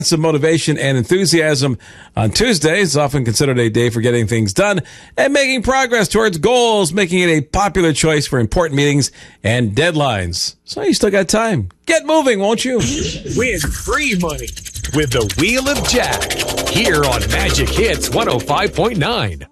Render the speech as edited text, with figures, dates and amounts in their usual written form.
Some motivation and enthusiasm on Tuesdays is often considered a day for getting things done and making progress towards goals, making it a popular choice for important meetings and deadlines. So you still got time. Get moving, won't you? Win free money with the Wheel of Jack here on Magic Hits 105.9.